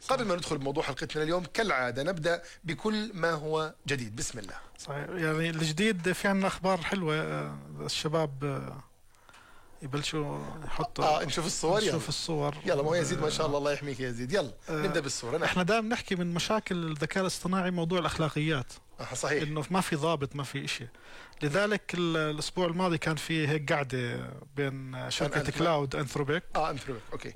قبل ما ندخل بموضوع حلقتنا اليوم كالعادة نبدأ بكل ما هو جديد. بسم الله. صحيح، يعني الجديد في عنا أخبار حلوة. الشباب يبلشوا يحطوا نشوف الصور. نشوف الصور. يلا مو يزيد ما شاء الله، الله يحميك يا يزيد. يلا نبدأ بالصورة. احنا دائما نحكي من مشاكل الذكاء الاصطناعي موضوع الأخلاقيات. صحيح، انه ما في ضابط، ما في اشي. لذلك الاسبوع الماضي كان في هيك قعده بين شركه كلاود انثروبيك انثروبيك اوكي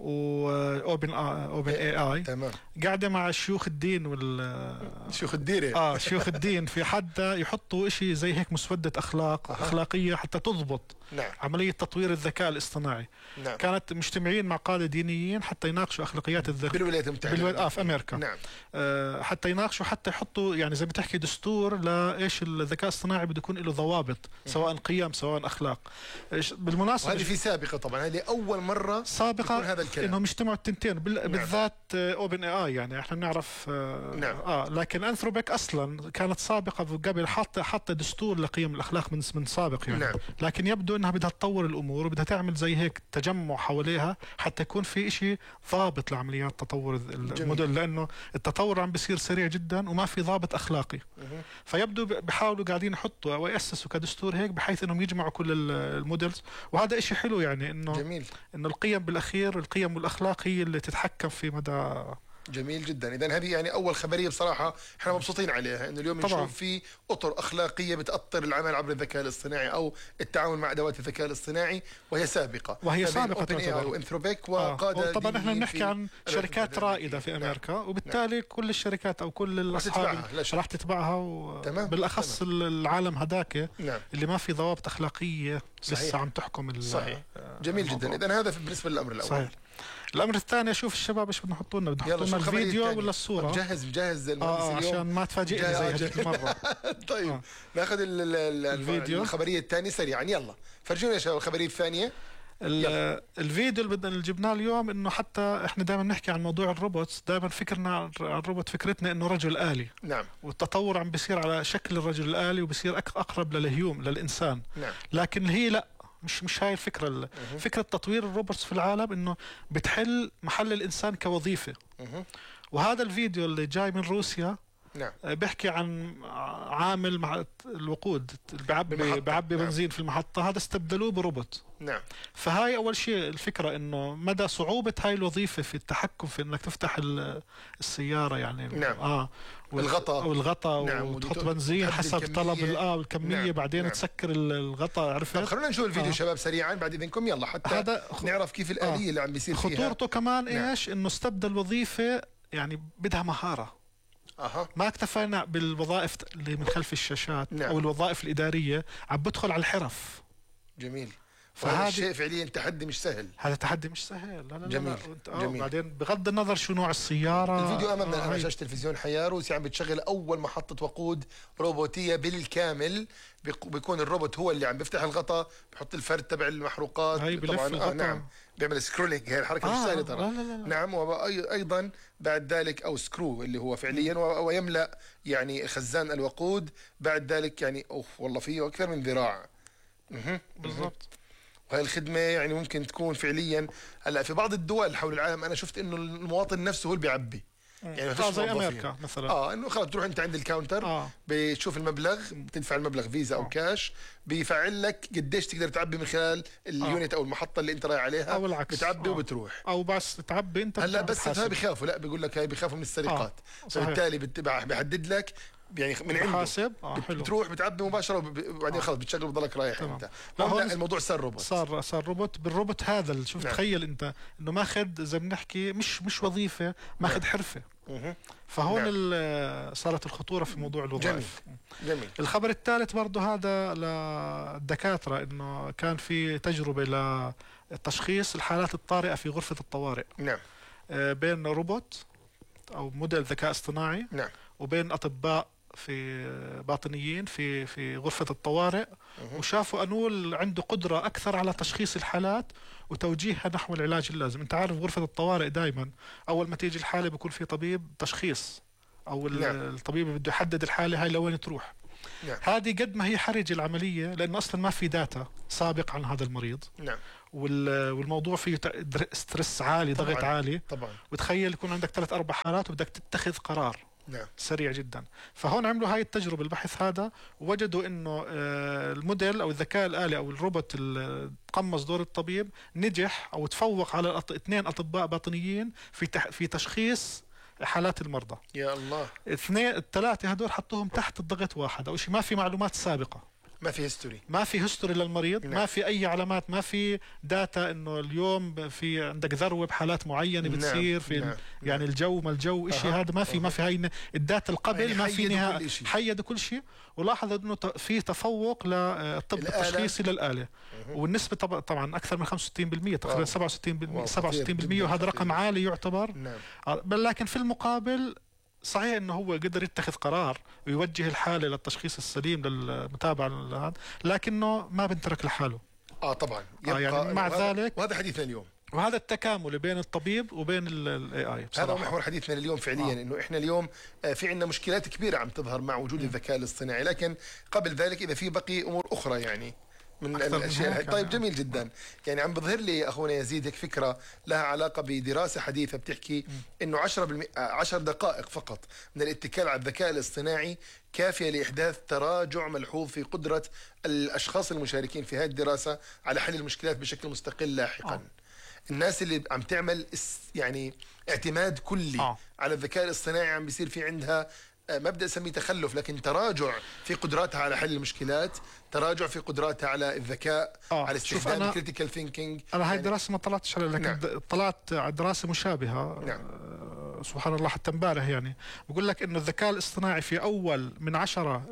واوبن اي اي. تمام. قاعده مع شيوخ الدين شيوخ الديره. شيوخ الدين، في حتى يحطوا اشي زي هيك مسوده اخلاقيه حتى تضبط نعم. عمليه تطوير الذكاء الاصطناعي. نعم. كانت مجتمعين مع قاده دينيين حتى يناقشوا اخلاقيات الذكاء بالولايات المتحده في امريكا. نعم. حتى يناقشوا، حتى يحطوا يعني زي ما بتحكي دستور لايش الذكاء الاصطناعي بده يكون له ضوابط، سواء قيم سواء اخلاق. بالمناسبه وهذه في سابقه طبعا، هذه اول مره سابقه هذا الكلام انهم يجتمعوا التنتين بالذات اوبن اي اي. يعني احنا بنعرف نعم. لكن انثروبيك اصلا كانت سابقه قبل، حاطه دستور لقيم الاخلاق من سابق يعني. نعم. لكن يبدو انها بدها تطور الامور وبدها تعمل زي هيك تجمع حواليها حتى يكون في شيء ضابط لعمليات تطور الموديل، لانه التطور عم بيصير سريع جدا وما في ضابط اخلاقي. فيبدو بحاولوا قاعدين يحطوا ويأسسوا كدستور هيك بحيث انهم يجمعوا كل المودلز، وهذا اشي حلو يعني انه جميل. انه القيم بالاخير، القيم والاخلاق هي اللي تتحكم في مدى. جميل جدا. اذا هذه يعني اول خبريه بصراحه احنا مبسوطين عليها، انه اليوم نشوف في اطر اخلاقيه بتاطر العمل عبر الذكاء الاصطناعي او التعامل مع ادوات الذكاء الاصطناعي، وهي سابقه وانثروبيك وقاده. طبعا احنا بنحكي عن شركات رائده في امريكا، وبالتالي كل الشركات او كل الاصحاب راح تتبعها بالاخص العالم هذاك اللي ما في ضوابط اخلاقيه لسه عم تحكم. صحيح. جميل جدا. اذا هذا بالنسبه للامر الاول. صحيح. الامر الثاني، اشوف الشباب ايش بدنا يحطوا لنا، بدنا يحطوا لنا الفيديو ولا الصوره؟ جهز المهندس اليوم عشان ما تفاجئني زي هذيك المره. طيب ناخذ الفيديو الخبريه الثانية سريعا. يلا فرجونا يا شباب الخبريه الثانيه. الفيديو اللي بدنا جبناه اليوم، انه حتى احنا دائما نحكي عن موضوع الروبوتس، دائما فكرنا عن الروبوت فكرتنا انه رجل آلي. نعم. والتطور عم بيصير على شكل الرجل الآلي وبيصير اقرب للانسان. نعم. لكن هي لا، مش هاي الفكرة. فكرة تطوير الروبوتس في العالم انه بتحل محل الانسان كوظيفة. وهذا الفيديو اللي جاي من روسيا نعم. بيحكي عن عامل مع الوقود بعبي بنزين في المحطة، هذا استبدلوه بروبوت. نعم. فهاي أول شيء الفكرة، إنه مدى صعوبة هاي الوظيفة في التحكم في إنك تفتح السيارة يعني. نعم. والغطاء نعم. وتحط بنزين حسب طلب الكمية. نعم. بعدين تسكر الغطاء. عرفت؟ طب خلونا نشوف الفيديو شباب سريعا بعد إذنكم. يلا حتى نعرف كيف الآلية اللي عم بيصير فيها. خطورته كمان إيش؟ إنه استبدل وظيفة يعني بدها مهارة. ما اكتفينا بالوظائف اللي من خلف الشاشات. نعم. او الوظائف الاداريه، عم بدخل على الحرف. جميل. فهذا الشيء فعليا تحدي مش سهل. هذا تحدي مش سهل. لا جميل. جميل. بعدين بغض النظر شو نوع السياره. الفيديو امامنا على شاشه تلفزيون حياه. روسيا عم بتشغل اول محطه وقود روبوتيه بالكامل. بيكون الروبوت هو اللي عم بيفتح الغطاء، بحط الفرد تبع المحروقات طبعا. نعم. بيعمل سكرولينج، هي الحركه مش سهله ترى. نعم. وايضا بعد ذلك او سكرو اللي هو فعليا ويملا يعني خزان الوقود. بعد ذلك يعني والله فيه اكثر من ذراع. بالضبط. وهي الخدمة يعني ممكن تكون فعليا هلا في بعض الدول حول العالم أنا شفت إنه المواطن نفسه هو اللي بيعبي. يعني ما فيش زي أمريكا مثلا. إنه خلاص بتروح أنت عند الكاونتر بتشوف المبلغ، بتدفع المبلغ فيزا أو كاش، بيفعل لك قديش تقدر تعبي من خلال اليونت أو المحطة اللي أنت رايح عليها، أو العكس. بتعبي وبتروح. أو بس تعبي أنت. هلا بس هاي بيخافوا، لا بيقول لك هاي بيخافوا من السرقات. فبالتالي بيحدد لك يعني من عنده حاسب. بتروح بتعبي مباشره وبعدين خلص بتشغل بضلك رايح. انت الموضوع صار روبوت. صار روبوت. بالروبوت هذا شوف. تخيل انت انه ماخذ زي ما بنحكي مش وظيفه، ماخذ حرفه. فهون صارت الخطوره في موضوع الوظائف. جميل. الخبر الثالث برضه هذا للدكاتره، انه كان في تجربه لتشخيص الحالات الطارئه في غرفه الطوارئ. نعم. بين روبوت او موديل ذكاء اصطناعي. نعم. وبين اطباء في باطنيين في غرفة الطوارئ. وشافوا أنه عنده قدرة أكثر على تشخيص الحالات وتوجيهها نحو العلاج اللازم. أنت عارف غرفة الطوارئ دائما أول ما تيجي الحالة بيكون في طبيب تشخيص، أو الطبيب بده يحدد الحالة هاي لوين تروح. نعم. هذه قد ما هي حرجة العملية، لأنه أصلا ما في داتا سابق عن هذا المريض. نعم. والموضوع فيه ستريس عالي، ضغط طبعاً. عالي طبعا وتخيل يكون عندك 3-4 حالات وبدك تتخذ قرار نعم سريع جدا. فهون عملوا هاي التجربة البحث هذا، ووجدوا انه الموديل او الذكاء الآلي او الروبوت اللي تقمص دور الطبيب نجح او تفوق على 2 أطباء باطنيين في تشخيص حالات المرضى. يا الله. 3 هدول حطوهم تحت الضغط واحد، او شيء ما في معلومات سابقة، ما في هيستوري، ما في هيستوري للمريض. نعم. ما في اي علامات، ما في داتا انه اليوم في عندك ذروه بحالات معينه بتصير في نعم. يعني الجو ما الجو شيء هذا ما في. ما في هاي الداتا القبل يعني ما في نهايه، كل شيء. حيدوا كل شيء. ولاحظ انه في تفوق للطب التشخيصي للآلة، والنسبه طبعا اكثر من 65%، تقريبا 67%، وهذا رقم عالي يعتبر. نعم. لكن في المقابل صحيح انه هو قدر يتخذ قرار ويوجه الحاله للتشخيص السليم للمتابعه، لكنه ما بنترك لحاله. طبعا يعني مع ذلك، وهذا حديثنا اليوم، وهذا التكامل بين الطبيب وبين الاي اي. هذا محور حديثنا اليوم فعليا. انه احنا اليوم في عندنا مشكلات كبيره عم تظهر مع وجود الذكاء الاصطناعي، لكن قبل ذلك اذا في بقي امور اخرى يعني من الاشياء. طيب جميل جدا. يعني عم بظهر لي اخونا يزيد هيك فكره لها علاقه بدراسه حديثه بتحكي انه 10 دقائق فقط من الاتكال على الذكاء الاصطناعي كافيه لاحداث تراجع ملحوظ في قدره الاشخاص المشاركين في هذه الدراسه على حل المشكلات بشكل مستقل لاحقا. الناس اللي عم تعمل يعني اعتماد كلي على الذكاء الاصطناعي عم بيصير في عندها مبدأ سميه تخلف، لكن تراجع في قدراتها على حل المشكلات، تراجع في قدراتها على الذكاء، على استخدام الكريتيكال ثينكينج. أنا هاي الدراسة ما طلعتش عليها، لكن نعم. طلعت على دراسة مشابهة. نعم. سبحان الله حتى امبارح يعني بقول لك إنه الذكاء الاصطناعي في أول من 10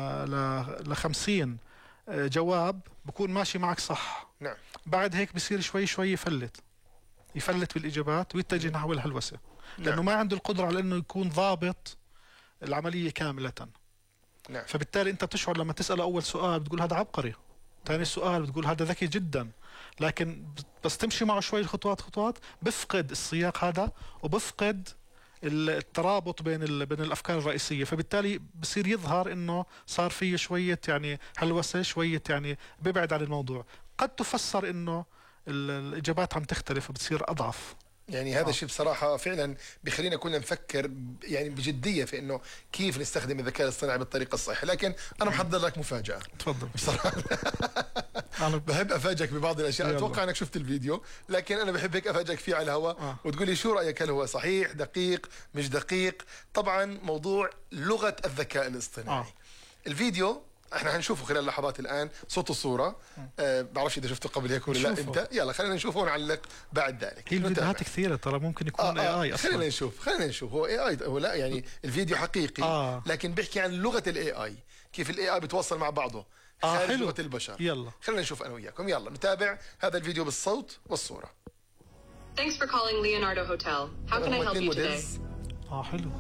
ل 50 جواب بكون ماشي معك صح. نعم. بعد هيك بصير شوي شوي يفلت بالإجابات ويتجه نحو الهلوسة، لأنه ما عنده القدرة على إنه يكون ضابط العملية كاملة. نعم. فبالتالي أنت بتشعر لما تسأله أول سؤال بتقول هذا عبقري، ثاني سؤال بتقول هذا ذكي جدا، لكن بس تمشي معه شوي خطوات بفقد السياق هذا، وبفقد الترابط بين الأفكار الرئيسية. فبالتالي بصير يظهر إنه صار فيه شوية يعني هلوسة، شوية يعني بيبعد عن الموضوع. قد تفسر إنه الإجابات عم تختلف وبتصير أضعف. يعني هذا الشيء بصراحة فعلا بيخلينا كلنا نفكر يعني بجدية في انه كيف نستخدم الذكاء الاصطناعي بالطريقة الصحيحة. لكن انا محضر لك مفاجأة. تفضل. بصراحة انا بحب افاجئك ببعض الاشياء. اتوقع انك شفت الفيديو، لكن انا بحب هيك افاجئك فيه على الهواء وتقول لي شو رأيك، هل هو صحيح، دقيق، مش دقيق. طبعا موضوع لغة الذكاء الاصطناعي. الفيديو احنا هنشوفه خلال لحظات الان، صوت وصوره. بعرفش اذا شفته قبل هيك ولا لا انت. يلا خلينا نشوفه ونعلق بعد ذلك. هي الفيديوهات كثيره ترى، ممكن يكون اي اي اصلا. خلينا نشوف هو اي هو لا، يعني الفيديو حقيقي لكن بيحكي عن لغه الاي اي، كيف الاي اي بتوصل مع بعضه خارج لغه البشر. يلا خلينا نشوف انا وياكم. يلا نتابع هذا الفيديو بالصوت والصوره. Thanks for calling Leonardo Hotel. How can I help you today? حلو.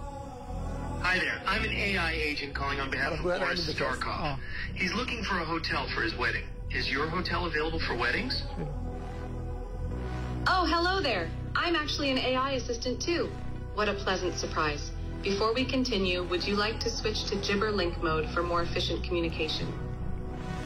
Hi there. I'm an AI agent calling on behalf of Boris Starkov. He's looking for a hotel for his wedding. Is your hotel available for weddings? Oh, hello there. I'm actually an AI assistant too. What a pleasant surprise. Before we continue, would you like to switch to Gibber Link mode for more efficient communication?